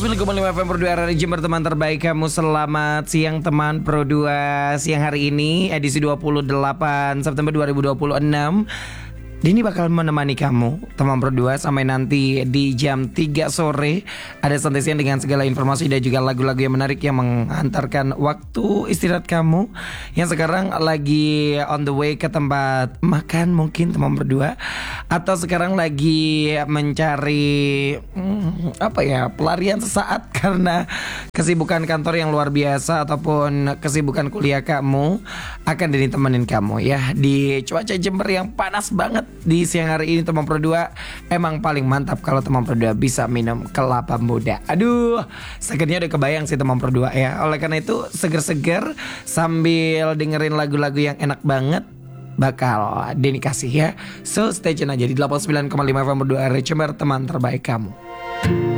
109,5 FM Pro 2 RRI Jember, teman terbaik kamu. Selamat siang teman Pro 2. Siang hari ini edisi 28 September 2026. Dini bakal menemani kamu teman Pro 2 sampai nanti di jam 3 sore. Ada santai siang dengan segala informasi dan juga lagu-lagu yang menarik yang mengantarkan waktu istirahat kamu yang sekarang lagi on the way ke tempat makan mungkin teman Pro 2, atau sekarang lagi mencari pelarian sesaat karena kesibukan kantor yang luar biasa ataupun kesibukan kuliah kamu. Akan Dini temenin kamu ya di cuaca Jember yang panas banget di siang hari ini teman Pro 2. Emang paling mantap kalau teman Pro 2 bisa minum kelapa muda. Aduh, segernya udah kebayang sih teman Pro 2 ya. Oleh karena itu seger-seger sambil dengerin lagu-lagu yang enak banget bakal Dini kasih ya. So stay tune aja di 89,5 FM Pro 2 RRI Jember, teman terbaik kamu.